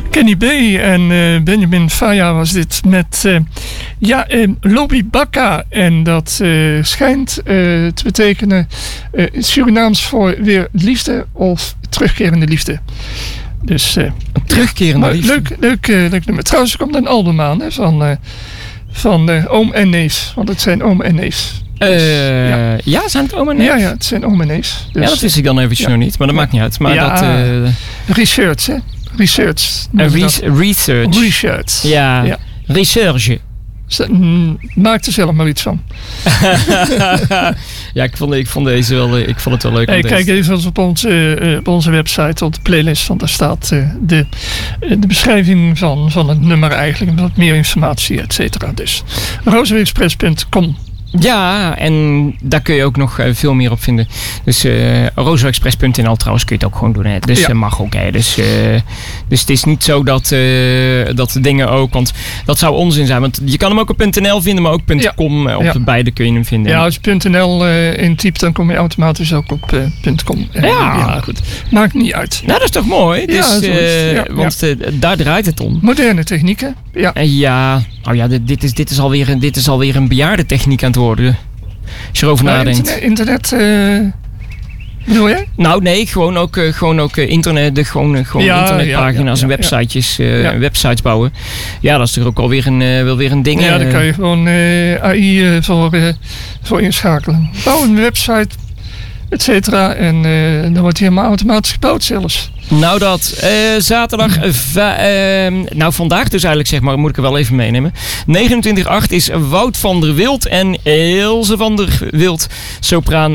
Kenny B. en Benjamin Faya was dit met Lobby Bakka. En dat schijnt te betekenen Surinaams voor weer liefde of terugkerende liefde. Dus terugkerende liefde. Leuk nummer. Trouwens, er komt een album aan van oom en neef. Want het zijn oom en neef. Ja, zijn het oom en neef? Ja, het zijn oom en neef. Dus, ja, dat wist ik dan eventjes nog niet. Maar dat maakt niet uit. Maar research, hè? Research. Research. Ja. Research. Maak er zelf maar iets van. Ja, ik vond deze wel. Ik vond het wel leuk. Kijk even op onze website, op de playlist, want daar staat de beschrijving van het nummer eigenlijk, met wat meer informatie, et cetera. Dus rozoexpress.com. Ja, en daar kun je ook nog veel meer op vinden. Dus rozoexpress.nl trouwens kun je het ook gewoon doen. Hè. Dus mag ook. Hè. Dus het is niet zo dat dingen ook... Want dat zou onzin zijn. Want je kan hem ook op .nl vinden, maar ook .com. Op beide kun je hem vinden. Ja, als je .nl intypt, dan kom je automatisch ook op .com. Ja, goed. Maakt niet uit. Nou, dat is toch mooi? Dus, want daar draait het om. Moderne technieken. Ja. Nou ja, dit is alweer een bejaarde techniek aan het worden. Als je erover nadenkt. Internet... bedoel je? Nou nee, gewoon ook internet, internetpagina's en websitejes, websites bouwen. Ja, dat is toch ook alweer wel weer een ding. Ja, daar kan je gewoon AI voor inschakelen. Bouw een website, et cetera. En dan wordt hij helemaal automatisch gebouwd zelfs. Nou zaterdag, vandaag dus eigenlijk zeg maar, moet ik er wel even meenemen. 29/8 is Wout van der Wild en Ilse van der Wild, sopraan,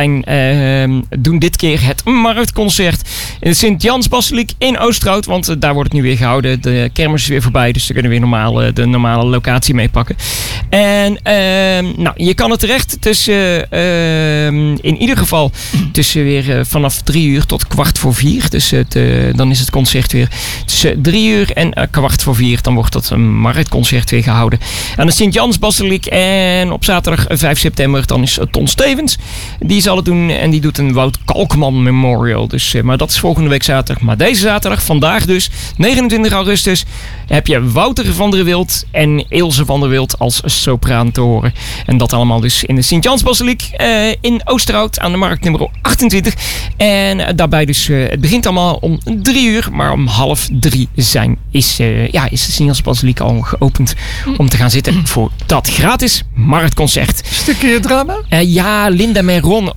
doen dit keer het marktconcert in de Sint-Jans-Basiliek in Oosterhout. Want daar wordt het nu weer gehouden. De kermis is weer voorbij, dus ze kunnen weer de normale locatie meepakken. En je kan het terecht tussen, in ieder geval tussen weer vanaf 3 uur tot 3:15. Dus dan is het concert weer tussen 3 uur en 3:15. Dan wordt dat een marktconcert weer gehouden aan de Sint-Jans-Basiliek. En op zaterdag 5 september dan is Ton Stevens. Die zal het doen en die doet een Wout Kalkman Memorial. Dus, maar dat is volgende week zaterdag. Maar deze zaterdag, vandaag dus, 29 augustus, heb je Wouter van der Wild en Ilse van der Wild als sopraan te horen. En dat allemaal dus in de Sint-Jans-Basiliek in Oosterhout aan de markt nummer 28. En daarbij dus, het begint allemaal om 3 uur, maar om 2:30 is de Sint-Jans-Basiliek al geopend om te gaan zitten voor dat gratis marktconcert. Stukje drama? Ja, Linda Meron.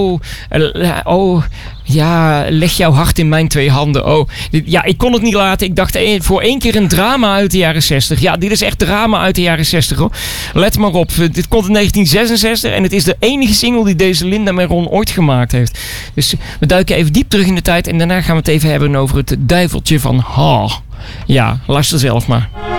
Ja, leg jouw hart in mijn 2 handen. Oh, ja, ik kon het niet laten. Ik dacht, voor 1 keer een drama uit de jaren 60. Ja, dit is echt drama uit de jaren 60, hoor. Let maar op. Dit komt in 1966 en het is de enige single die deze Linda Meron ooit gemaakt heeft. Dus we duiken even diep terug in de tijd en daarna gaan we het even hebben over het duiveltje van Ha. Ja, luister zelf maar.